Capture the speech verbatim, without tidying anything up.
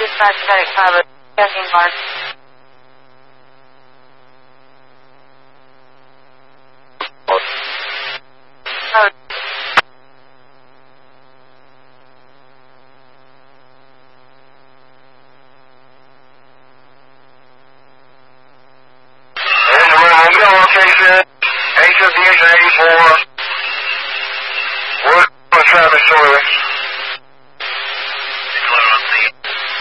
Dispatch static pilot. Checking mark. Mode. Location, H of the eighty-four. We're on Travis Soylent.